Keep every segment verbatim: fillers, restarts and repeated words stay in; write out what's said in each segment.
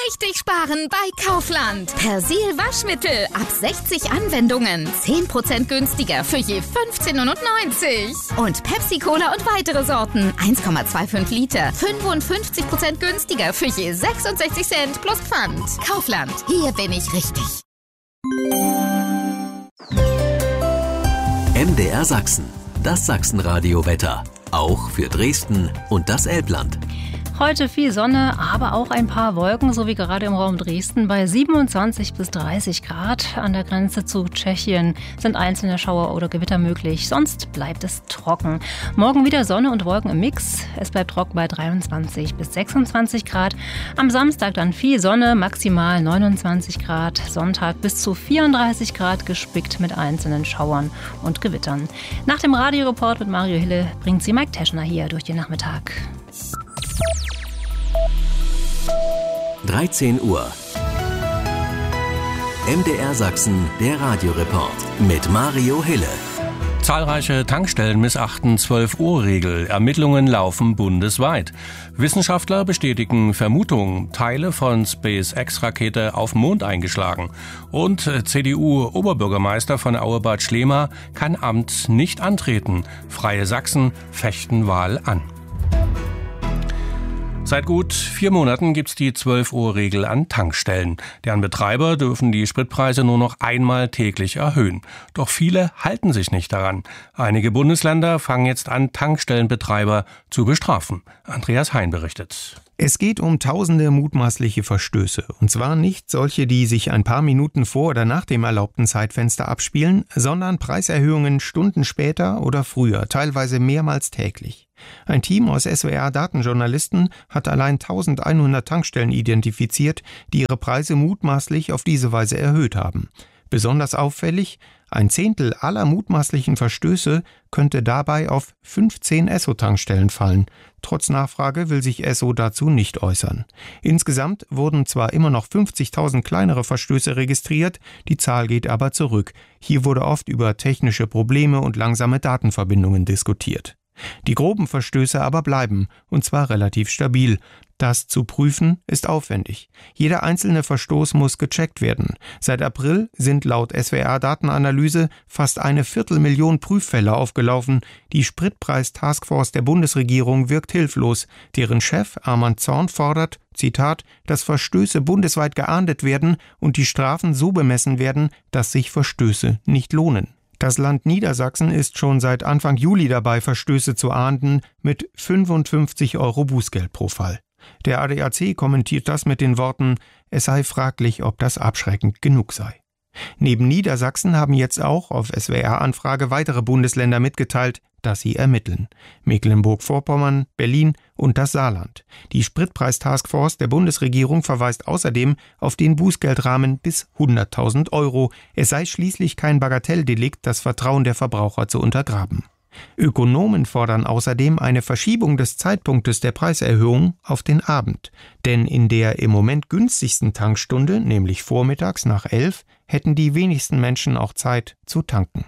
richtig sparen bei Kaufland. Persil Waschmittel ab sechzig Anwendungen. zehn Prozent günstiger für je fünfzehn neunundneunzig. Und Pepsi Cola und weitere Sorten. eins Komma fünfundzwanzig Liter. fünfundfünfzig Prozent günstiger für je sechsundsechzig Cent plus Pfand. Kaufland. Hier bin ich richtig. M D R Sachsen. Das Sachsenradio-Wetter. Auch für Dresden und das Elbland. Heute viel Sonne, aber auch ein paar Wolken, so wie gerade im Raum Dresden. Bei siebenundzwanzig bis dreißig Grad an der Grenze zu Tschechien sind einzelne Schauer oder Gewitter möglich. Sonst bleibt es trocken. Morgen wieder Sonne und Wolken im Mix. Es bleibt trocken bei dreiundzwanzig bis sechsundzwanzig Grad. Am Samstag dann viel Sonne, maximal neunundzwanzig Grad. Sonntag bis zu vierunddreißig Grad, gespickt mit einzelnen Schauern und Gewittern. Nach dem Radioreport mit Mario Hille bringt sie Mike Teschner hier durch den Nachmittag. dreizehn Uhr. M D R Sachsen, der Radioreport mit Mario Hille. Zahlreiche Tankstellen missachten zwölf Uhr Regel. Ermittlungen laufen bundesweit. Wissenschaftler bestätigen Vermutung, Teile von SpaceX-Rakete auf Mond eingeschlagen. Und C D U-Oberbürgermeister von Auebad Schlema kann Amt nicht antreten. Freie Sachsen fechten Wahl an. Seit gut vier Monaten gibt's die zwölf Uhr Regel an Tankstellen. Deren Betreiber dürfen die Spritpreise nur noch einmal täglich erhöhen. Doch viele halten sich nicht daran. Einige Bundesländer fangen jetzt an, Tankstellenbetreiber zu bestrafen. Andreas Hein berichtet. Es geht um tausende mutmaßliche Verstöße. Und zwar nicht solche, die sich ein paar Minuten vor oder nach dem erlaubten Zeitfenster abspielen, sondern Preiserhöhungen Stunden später oder früher, teilweise mehrmals täglich. Ein Team aus S W R-Datenjournalisten hat allein eintausendeinhundert Tankstellen identifiziert, die ihre Preise mutmaßlich auf diese Weise erhöht haben. Besonders auffällig, ein Zehntel aller mutmaßlichen Verstöße könnte dabei auf fünfzehn Esso-Tankstellen fallen. Trotz Nachfrage will sich Esso dazu nicht äußern. Insgesamt wurden zwar immer noch fünfzigtausend kleinere Verstöße registriert, die Zahl geht aber zurück. Hier wurde oft über technische Probleme und langsame Datenverbindungen diskutiert. Die groben Verstöße aber bleiben, und zwar relativ stabil. Das zu prüfen ist aufwendig. Jeder einzelne Verstoß muss gecheckt werden. Seit April sind laut S W R-Datenanalyse fast eine Viertelmillion Prüffälle aufgelaufen. Die Spritpreis-Taskforce der Bundesregierung wirkt hilflos. Deren Chef Armand Zorn fordert, Zitat, dass Verstöße bundesweit geahndet werden und die Strafen so bemessen werden, dass sich Verstöße nicht lohnen. Das Land Niedersachsen ist schon seit Anfang Juli dabei, Verstöße zu ahnden, mit fünfundfünfzig Euro Bußgeld pro Fall. Der A D A C kommentiert das mit den Worten, es sei fraglich, ob das abschreckend genug sei. Neben Niedersachsen haben jetzt auch auf S W R-Anfrage weitere Bundesländer mitgeteilt, dass sie ermitteln. Mecklenburg-Vorpommern, Berlin und das Saarland. Die Spritpreis-Taskforce der Bundesregierung verweist außerdem auf den Bußgeldrahmen bis hunderttausend Euro. Es sei schließlich kein Bagatelldelikt, das Vertrauen der Verbraucher zu untergraben. Ökonomen fordern außerdem eine Verschiebung des Zeitpunktes der Preiserhöhung auf den Abend. Denn in der im Moment günstigsten Tankstunde, nämlich vormittags nach elf, hätten die wenigsten Menschen auch Zeit zu tanken.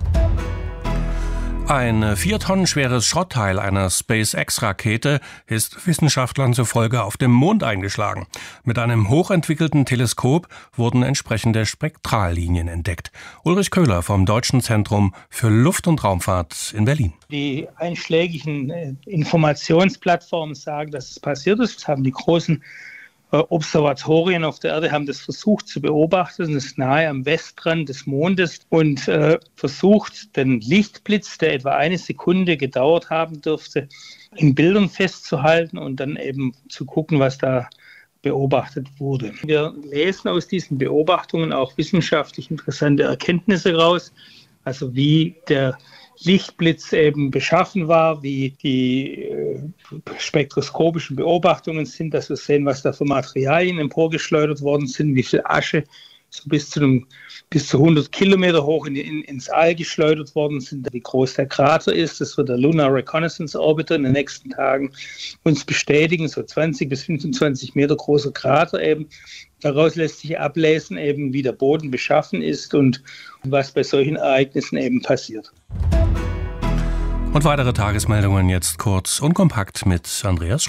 Ein vier Tonnen schweres Schrottteil einer SpaceX-Rakete ist Wissenschaftlern zufolge auf dem Mond eingeschlagen. Mit einem hochentwickelten Teleskop wurden entsprechende Spektrallinien entdeckt. Ulrich Köhler vom Deutschen Zentrum für Luft- und Raumfahrt in Berlin. Die einschlägigen Informationsplattformen sagen, dass es passiert ist. Das haben die großen Observatorien auf der Erde haben das versucht zu beobachten. Das ist nahe am Westrand des Mondes und äh, versucht, den Lichtblitz, der etwa eine Sekunde gedauert haben dürfte, in Bildern festzuhalten und dann eben zu gucken, was da beobachtet wurde. Wir lesen aus diesen Beobachtungen auch wissenschaftlich interessante Erkenntnisse raus, also wie der Lichtblitz eben beschaffen war, wie die äh, spektroskopischen Beobachtungen sind, dass wir sehen, was da für Materialien emporgeschleudert worden sind, wie viel Asche so bis zu einem, bis zu hundert Kilometer hoch in, in, ins All geschleudert worden sind, wie groß der Krater ist. Das wird der Lunar Reconnaissance Orbiter in den nächsten Tagen uns bestätigen, so zwanzig bis fünfundzwanzig Meter großer Krater eben. Daraus lässt sich ablesen, eben wie der Boden beschaffen ist und was bei solchen Ereignissen eben passiert. Und weitere Tagesmeldungen jetzt kurz und kompakt mit Andreas Schrock.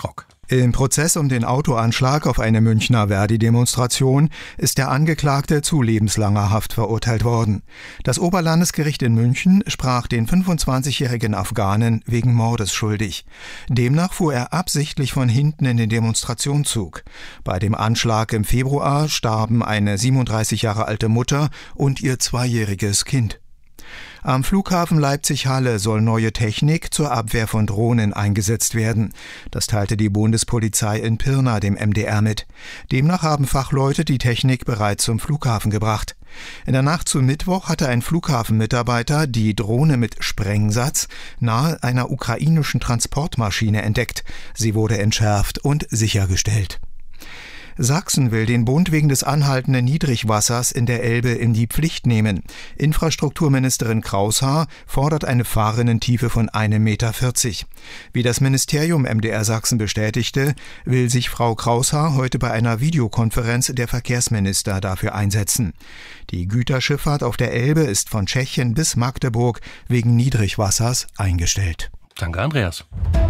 Im Prozess um den Autoanschlag auf eine Münchner Verdi-Demonstration ist der Angeklagte zu lebenslanger Haft verurteilt worden. Das Oberlandesgericht in München sprach den fünfundzwanzigjährigen Afghanen wegen Mordes schuldig. Demnach fuhr er absichtlich von hinten in den Demonstrationszug. Bei dem Anschlag im Februar starben eine siebenunddreißig Jahre alte Mutter und ihr zweijähriges Kind. Am Flughafen Leipzig-Halle soll neue Technik zur Abwehr von Drohnen eingesetzt werden. Das teilte die Bundespolizei in Pirna dem M D R mit. Demnach haben Fachleute die Technik bereits zum Flughafen gebracht. In der Nacht zu Mittwoch hatte ein Flughafenmitarbeiter die Drohne mit Sprengsatz nahe einer ukrainischen Transportmaschine entdeckt. Sie wurde entschärft und sichergestellt. Sachsen will den Bund wegen des anhaltenden Niedrigwassers in der Elbe in die Pflicht nehmen. Infrastrukturministerin Kraushaar fordert eine Fahrrinnentiefe von einem Meter vierzig. Wie das Ministerium M D R Sachsen bestätigte, will sich Frau Kraushaar heute bei einer Videokonferenz der Verkehrsminister dafür einsetzen. Die Güterschifffahrt auf der Elbe ist von Tschechien bis Magdeburg wegen Niedrigwassers eingestellt. Danke, Andreas.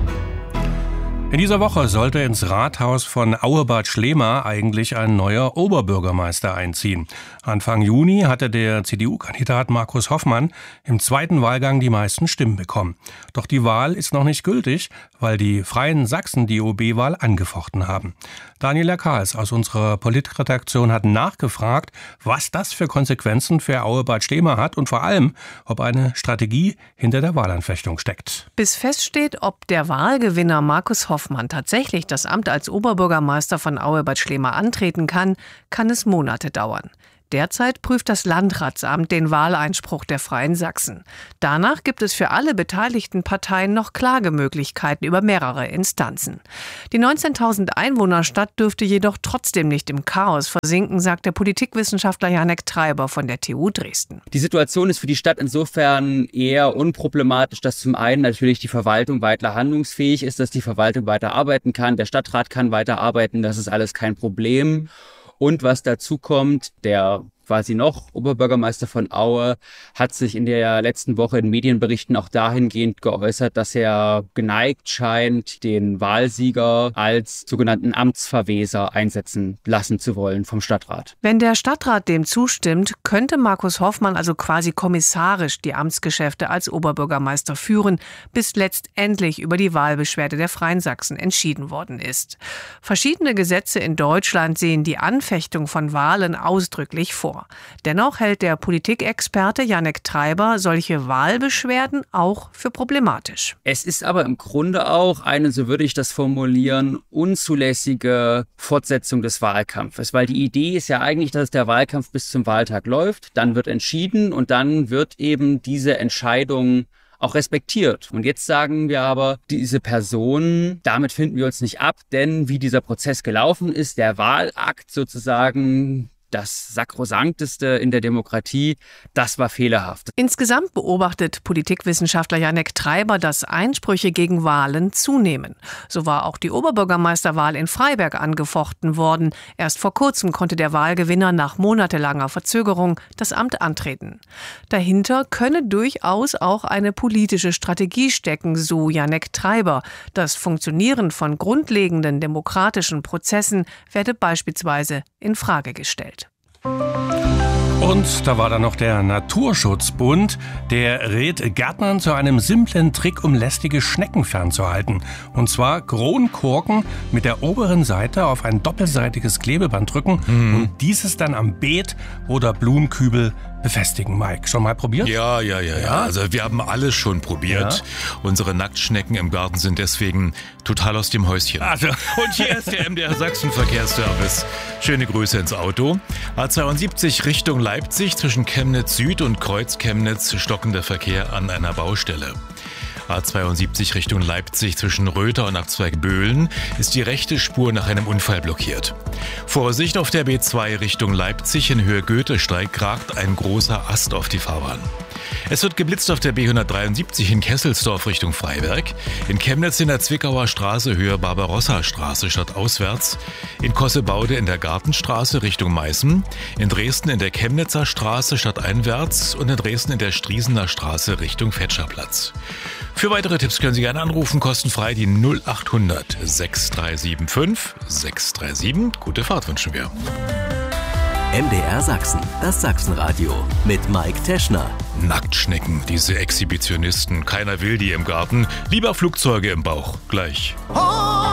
In dieser Woche sollte ins Rathaus von Auebad Schlema eigentlich ein neuer Oberbürgermeister einziehen. Anfang Juni hatte der C D U-Kandidat Markus Hoffmann im zweiten Wahlgang die meisten Stimmen bekommen. Doch die Wahl ist noch nicht gültig, weil die Freien Sachsen die O B-Wahl angefochten haben. Daniela Kahls aus unserer Politredaktion hat nachgefragt, was das für Konsequenzen für Auebad Schlema hat und vor allem, ob eine Strategie hinter der Wahlanfechtung steckt. Bis feststeht, ob der Wahlgewinner Markus Hoffmann tatsächlich das Amt als Oberbürgermeister von Auebad Schlema antreten kann, kann es Monate dauern. Derzeit prüft das Landratsamt den Wahleinspruch der Freien Sachsen. Danach gibt es für alle beteiligten Parteien noch Klagemöglichkeiten über mehrere Instanzen. Die neunzehntausend Einwohnerstadt dürfte jedoch trotzdem nicht im Chaos versinken, sagt der Politikwissenschaftler Janek Treiber von der T U Dresden. Die Situation ist für die Stadt insofern eher unproblematisch, dass zum einen natürlich die Verwaltung weiter handlungsfähig ist, dass die Verwaltung weiter arbeiten kann, der Stadtrat kann weiter arbeiten, das ist alles kein Problem. Und was dazu kommt, der quasi noch Oberbürgermeister von Aue hat sich in der letzten Woche in Medienberichten auch dahingehend geäußert, dass er geneigt scheint, den Wahlsieger als sogenannten Amtsverweser einsetzen lassen zu wollen vom Stadtrat. Wenn der Stadtrat dem zustimmt, könnte Markus Hoffmann also quasi kommissarisch die Amtsgeschäfte als Oberbürgermeister führen, bis letztendlich über die Wahlbeschwerde der Freien Sachsen entschieden worden ist. Verschiedene Gesetze in Deutschland sehen die Anfechtung von Wahlen ausdrücklich vor. Dennoch hält der Politikexperte Janek Treiber solche Wahlbeschwerden auch für problematisch. Es ist aber im Grunde auch eine, so würde ich das formulieren, unzulässige Fortsetzung des Wahlkampfes. Weil die Idee ist ja eigentlich, dass der Wahlkampf bis zum Wahltag läuft, dann wird entschieden und dann wird eben diese Entscheidung auch respektiert. Und jetzt sagen wir aber, diese Person, damit finden wir uns nicht ab, denn wie dieser Prozess gelaufen ist, der Wahlakt sozusagen, das Sakrosankteste in der Demokratie, das war fehlerhaft. Insgesamt beobachtet Politikwissenschaftler Janek Treiber, dass Einsprüche gegen Wahlen zunehmen. So war auch die Oberbürgermeisterwahl in Freiberg angefochten worden. Erst vor kurzem konnte der Wahlgewinner nach monatelanger Verzögerung das Amt antreten. Dahinter könne durchaus auch eine politische Strategie stecken, so Janek Treiber. Das Funktionieren von grundlegenden demokratischen Prozessen werde beispielsweise in Frage gestellt. Und da war dann noch der Naturschutzbund, der rät Gärtnern zu einem simplen Trick, um lästige Schnecken fernzuhalten. Und zwar Kronkorken mit der oberen Seite auf ein doppelseitiges Klebeband drücken mhm. und dieses dann am Beet oder Blumenkübel befestigen. Mike, schon mal probiert? Ja, ja, ja, ja. Also wir haben alles schon probiert. Ja. Unsere Nacktschnecken im Garten sind deswegen total aus dem Häuschen. Also. Und hier ist der M D R Sachsen Verkehrsservice. Schöne Grüße ins Auto. A zweiundsiebzig Richtung Leipzig zwischen Chemnitz Süd und Kreuz Chemnitz stockender Verkehr an einer Baustelle. A zweiundsiebzig Richtung Leipzig zwischen Röther und Abzweig Böhlen ist die rechte Spur nach einem Unfall blockiert. Vorsicht auf der B zwei Richtung Leipzig in Höhe Goethesteig ragt ein großer Ast auf die Fahrbahn. Es wird geblitzt auf der B hundertdreiundsiebzig in Kesselsdorf Richtung Freiberg, in Chemnitz in der Zwickauer Straße Höhe Barbarossa-Straße stadtauswärts, in Kossebaude in der Gartenstraße Richtung Meißen, in Dresden in der Chemnitzer Straße stadteinwärts und in Dresden in der Striesener Straße Richtung Fetscherplatz. Für weitere Tipps können Sie gerne anrufen, kostenfrei die null achthundert sechs drei sieben fünf sechs drei sieben. Gute Fahrt wünschen wir. M D R Sachsen, das Sachsenradio mit Mike Teschner. Nacktschnecken, diese Exhibitionisten. Keiner will die im Garten. Lieber Flugzeuge im Bauch. Gleich.